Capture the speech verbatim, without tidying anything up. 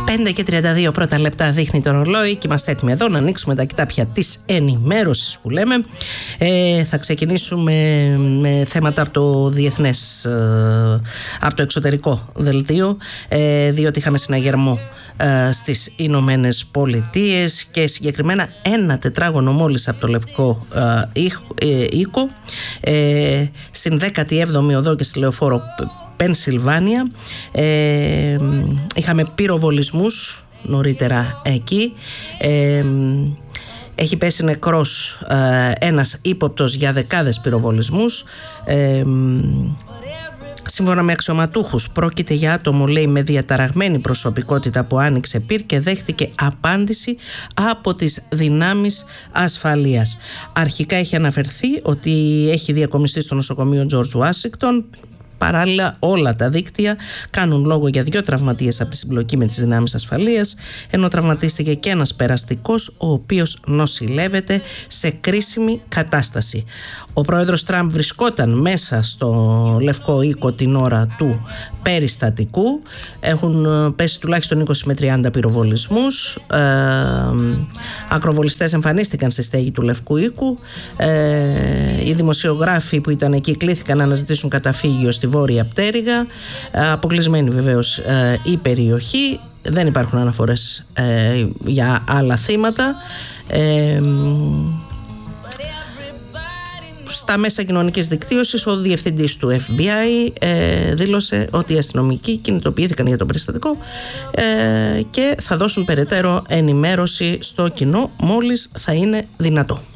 πέντε και τριάντα δύο πρώτα λεπτά δείχνει το ρολόι και είμαστε έτοιμοι εδώ να ανοίξουμε τα κοιτάπια της ενημέρωσης που λέμε. Ε, θα ξεκινήσουμε με θέματα από το διεθνές, ε, από το εξωτερικό δελτίο, ε, διότι είχαμε συναγερμό ε, στις Ηνωμένες Πολιτείες και συγκεκριμένα ένα τετράγωνο μόλις από το Λευκό ε, ε, Οίκο, ε, στην δέκατη έβδομη οδό και στη Λεωφόρο Πενσιλβάνια. Ε, είχαμε πυροβολισμούς νωρίτερα εκεί. Ε, έχει πέσει νεκρός ε, ένας ύποπτος για δεκάδες πυροβολισμούς. Ε, Σύμφωνα με αξιωματούχους, πρόκειται για άτομο, λέει, με διαταραγμένη προσωπικότητα που άνοιξε πυρ και δέχτηκε απάντηση από τις δυνάμεις ασφαλείας. Αρχικά έχει αναφερθεί ότι έχει διακομιστεί στο νοσοκομείο George Washington. Παράλληλα, όλα τα δίκτυα κάνουν λόγο για δύο τραυματίες από τη συμπλοκή με τις δυνάμεις ασφαλείας, ενώ τραυματίστηκε και ένας περαστικός, ο οποίος νοσηλεύεται σε κρίσιμη κατάσταση. Ο πρόεδρος Τραμπ βρισκόταν μέσα στο Λευκό Οίκο την ώρα του περιστατικού. Έχουν πέσει τουλάχιστον είκοσι με τριάντα πυροβολισμούς. Ε, ακροβολιστές εμφανίστηκαν στη στέγη του Λευκού Οίκου. Ε, οι δημοσιογράφοι που ήταν εκεί κλήθηκαν να αναζητήσουν καταφύγιο στη Βόρεια Πτέρυγα. Ε, αποκλεισμένη βεβαίως ε, η περιοχή. Δεν υπάρχουν αναφορές ε, για άλλα θύματα. Ε, Στα μέσα κοινωνικής δικτύωσης, ο διευθυντής του Εφ Μπι Άι ε, δήλωσε ότι οι αστυνομικοί κινητοποιήθηκαν για το περιστατικό ε, και θα δώσουν περαιτέρω ενημέρωση στο κοινό μόλις θα είναι δυνατό.